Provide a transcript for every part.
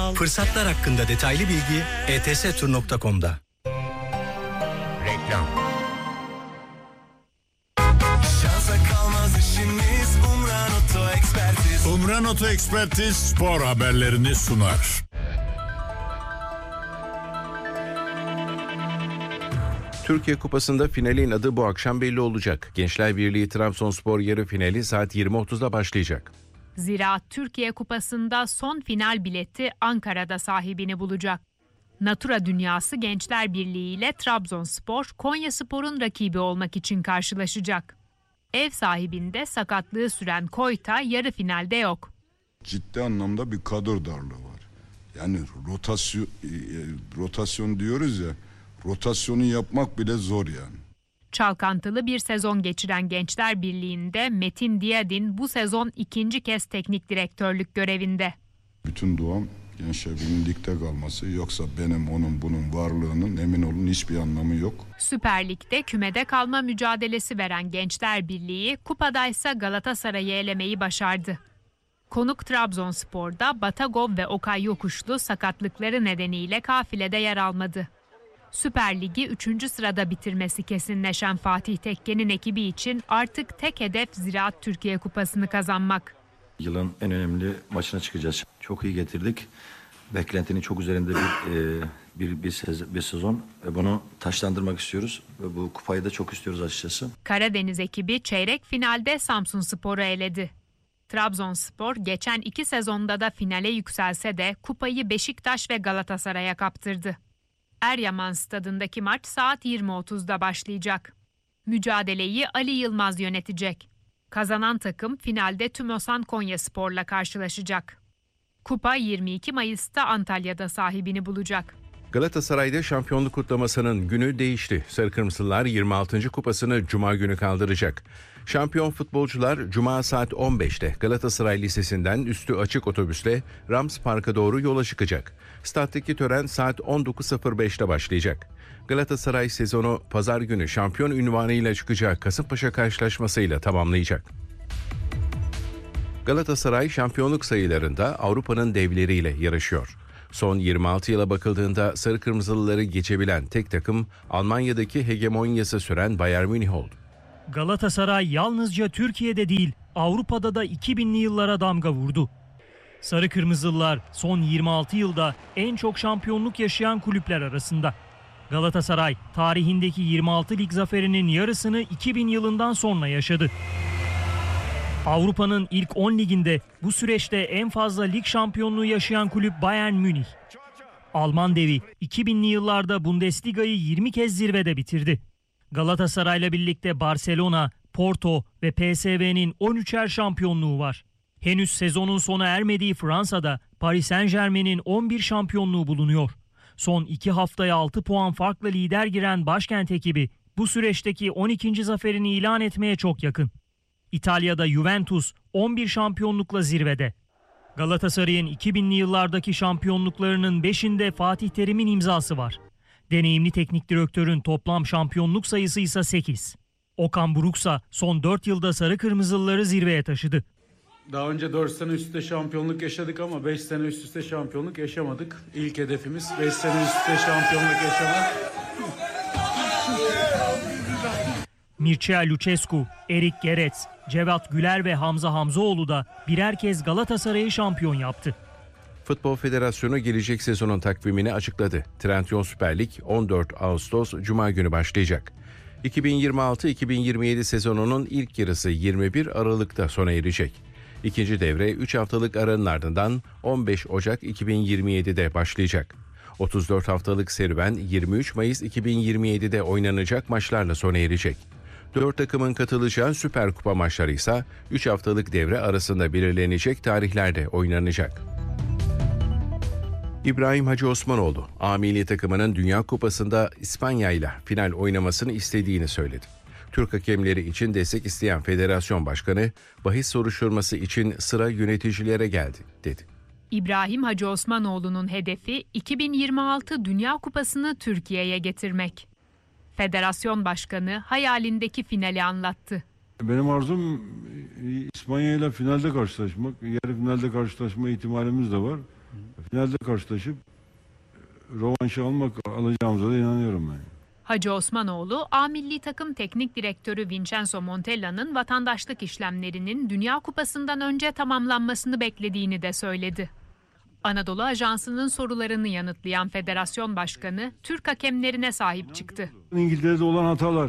Fırsatlar hakkında detaylı bilgi etstur.com'da. Reklam. Umran Oto Ekspertiz spor haberlerini sunar. Türkiye Kupası'nda finalin adı bu akşam belli olacak. Gençler Birliği Trabzonspor yarı finali saat 20.30'da başlayacak. Ziraat Türkiye Kupası'nda son final bileti Ankara'da sahibini bulacak. Natura Dünyası Gençler Birliği ile Trabzonspor, Konyaspor'un rakibi olmak için karşılaşacak. Ev sahibinde sakatlığı süren Koyta yarı finalde yok. Ciddi anlamda bir kadro darlığı var. Yani rotasyon diyoruz ya, rotasyonu yapmak bile zor yani. Çalkantılı bir sezon geçiren Gençler Birliği'nde Metin Diyadin bu sezon ikinci kez teknik direktörlük görevinde. Bütün duam Gençler Birliği'nin ligde kalması, yoksa benim onun bunun varlığının emin olun hiçbir anlamı yok. Süper Lig'de kümede kalma mücadelesi veren Gençler Birliği kupadaysa Galatasaray'ı elemeyi başardı. Konuk Trabzonspor'da Batagov ve Okay Yokuşlu sakatlıkları nedeniyle kafilede yer almadı. Süper Lig'i 3. sırada bitirmesi kesinleşen Fatih Tekke'nin ekibi için artık tek hedef Ziraat Türkiye Kupası'nı kazanmak. Yılın en önemli maçına çıkacağız. Çok iyi getirdik. Beklentinin çok üzerinde bir sezon. Bunu taşlandırmak istiyoruz. Ve bu kupayı da çok istiyoruz açıkçası. Karadeniz ekibi çeyrek finalde Samsunspor'u eledi. Trabzonspor geçen 2 sezonda da finale yükselse de kupayı Beşiktaş ve Galatasaray'a kaptırdı. Eryaman Stadındaki maç saat 20.30'da başlayacak. Mücadeleyi Ali Yılmaz yönetecek. Kazanan takım finalde Tümosan Konyaspor'la karşılaşacak. Kupa 22 Mayıs'ta Antalya'da sahibini bulacak. Galatasaray'da şampiyonluk kutlamasının günü değişti. Sarı Kırmızılar 26. kupasını Cuma günü kaldıracak. Şampiyon futbolcular Cuma saat 15'te Galatasaray Lisesi'nden üstü açık otobüsle Rams Park'a doğru yola çıkacak. Stattaki tören saat 19.05'te başlayacak. Galatasaray sezonu pazar günü şampiyon unvanıyla çıkacağı Kasımpaşa karşılaşmasıyla tamamlayacak. Galatasaray şampiyonluk sayılarında Avrupa'nın devleriyle yarışıyor. Son 26 yıla bakıldığında sarı kırmızılıları geçebilen tek takım Almanya'daki hegemonyası süren Bayern Münih oldu. Galatasaray yalnızca Türkiye'de değil, Avrupa'da da 2000'li yıllara damga vurdu. Sarı Kırmızılılar son 26 yılda en çok şampiyonluk yaşayan kulüpler arasında. Galatasaray tarihindeki 26 lig zaferinin yarısını 2000 yılından sonra yaşadı. Avrupa'nın ilk 10 liginde bu süreçte en fazla lig şampiyonluğu yaşayan kulüp Bayern Münih. Alman devi 2000'li yıllarda Bundesliga'yı 20 kez zirvede bitirdi. Galatasaray'la birlikte Barcelona, Porto ve PSV'nin 13'er şampiyonluğu var. Henüz sezonun sona ermediği Fransa'da Paris Saint-Germain'in 11 şampiyonluğu bulunuyor. Son 2 haftaya 6 puan farkla lider giren başkent ekibi bu süreçteki 12. zaferini ilan etmeye çok yakın. İtalya'da Juventus 11 şampiyonlukla zirvede. Galatasaray'ın 2000'li yıllardaki şampiyonluklarının 5'inde Fatih Terim'in imzası var. Deneyimli teknik direktörün toplam şampiyonluk sayısı ise 8. Okan Buruksa son 4 yılda sarı kırmızılıları zirveye taşıdı. Daha önce 4 sene üst üste şampiyonluk yaşadık ama 5 sene üst üste şampiyonluk yaşamadık. İlk hedefimiz 5 sene üst üste şampiyonluk yaşamak. Mircea Lucescu, Erik Gerets, Cevat Güler ve Hamza Hamzoğlu da birer kez Galatasaray'ı şampiyon yaptı. Futbol Federasyonu gelecek sezonun takvimini açıkladı. Trendyol Süper Lig 14 Ağustos Cuma günü başlayacak. 2026-2027 sezonunun ilk yarısı 21 Aralık'ta sona erecek. İkinci devre 3 haftalık aranın ardından 15 Ocak 2027'de başlayacak. 34 haftalık serüven 23 Mayıs 2027'de oynanacak maçlarla sona erecek. 4 takımın katılacağı Süper Kupa maçları ise 3 haftalık devre arasında belirlenecek tarihlerde oynanacak. İbrahim Hacı Osmanoğlu, A milli takımının Dünya Kupası'nda İspanya ile final oynamasını istediğini söyledi. Türk hakemleri için destek isteyen federasyon başkanı, bahis soruşturması için sıra yöneticilere geldi, dedi. İbrahim Hacı Osmanoğlu'nun hedefi 2026 Dünya Kupası'nı Türkiye'ye getirmek. Federasyon başkanı hayalindeki finali anlattı. Benim arzum İspanya ile finalde karşılaşmak. Yarı finalde karşılaşma ihtimalimiz de var. Finalde karşılaşıp rövanşı alacağımıza da inanıyorum ben. Hacı Osmanoğlu, A milli takım teknik direktörü Vincenzo Montella'nın vatandaşlık işlemlerinin Dünya Kupası'ndan önce tamamlanmasını beklediğini de söyledi. Anadolu Ajansı'nın sorularını yanıtlayan federasyon başkanı Türk hakemlerine sahip çıktı. İngiltere'de olan hatalar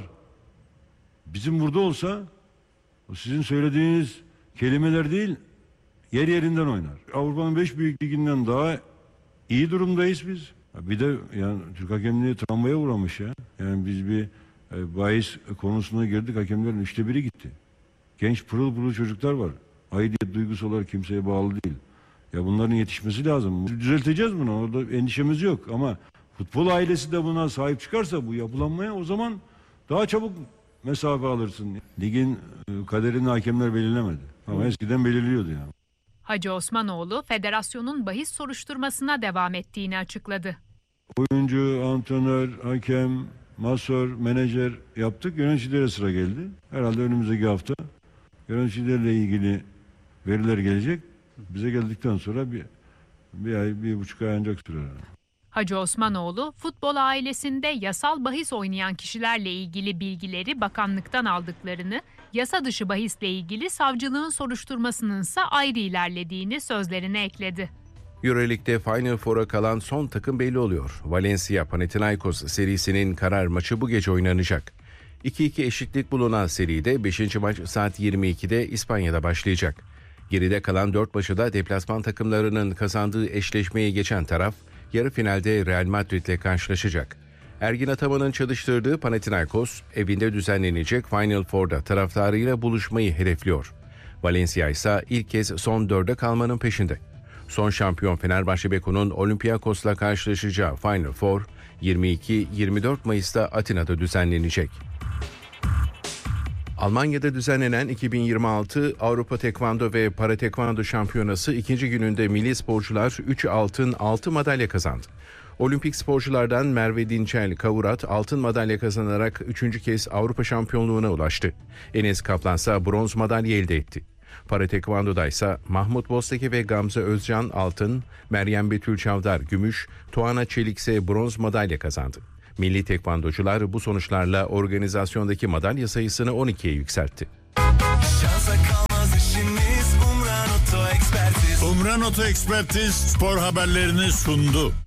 bizim burada olsa sizin söylediğiniz kelimeler değil, yer yerinden oynar. Avrupa'nın 5 büyük liginden daha iyi durumdayız biz. Bir de yani Türk hakemliği travmaya uğramış ya. Yani biz bir bahis konusuna girdik, hakemlerin 1/3 gitti. Genç pırıl pırıl çocuklar var. Aidiyet duygusu olarak kimseye bağlı değil. Ya bunların yetişmesi lazım. Düzelteceğiz bunu. Orada endişemiz yok ama futbol ailesi de buna sahip çıkarsa bu yapılanmaya, o zaman daha çabuk mesafe alırsın. Ligin kaderini hakemler belirlemedi. Ama eskiden belirliyordu yani. Hacı Osmanoğlu, federasyonun bahis soruşturmasına devam ettiğini açıkladı. Oyuncu, antrenör, hakem, masör, menajer yaptık. Yöneticilere sıra geldi. Herhalde önümüzdeki hafta yöneticilerle ilgili veriler gelecek. Bize geldikten sonra bir ay, 1,5 ay ancak sürer. Hacı Osmanoğlu, futbol ailesinde yasal bahis oynayan kişilerle ilgili bilgileri bakanlıktan aldıklarını, yasa dışı bahisle ilgili savcılığın soruşturmasının ise ayrı ilerlediğini sözlerine ekledi. Euroleague'de Final Four'a kalan son takım belli oluyor. Valencia-Panathinaikos serisinin karar maçı bu gece oynanacak. 2-2 eşitlik bulunan seride 5. maç saat 22'de İspanya'da başlayacak. Geride kalan 4 maçı da deplasman takımlarının kazandığı eşleşmeyi geçen taraf yarı finalde Real Madrid'le karşılaşacak. Ergin Ataman'ın çalıştırdığı Panathinaikos evinde düzenlenecek Final Four'da taraftarıyla buluşmayı hedefliyor. Valencia ise ilk kez son 4'e kalmanın peşinde. Son şampiyon Fenerbahçe Beko'nun Olympiakos'la karşılaşacağı Final Four 22-24 Mayıs'ta Atina'da düzenlenecek. Almanya'da düzenlenen 2026 Avrupa Tekvando ve Para Tekvando Şampiyonası ikinci gününde milli sporcular 3 altın 6 madalya kazandı. Olimpik sporculardan Merve Dinçel Kavurat altın madalya kazanarak 3. kez Avrupa şampiyonluğuna ulaştı. Enes Kaplan ise bronz madalya elde etti. Para Tekvando'da ise Mahmut Boztepe ve Gamze Özcan altın, Meryem Betül Çavdar gümüş, Tuana Çelik ise bronz madalya kazandı. Milli tekvandocular bu sonuçlarla organizasyondaki madalya sayısını 12'ye yükseltti. Umran Oto Ekspertiz spor haberlerini sundu.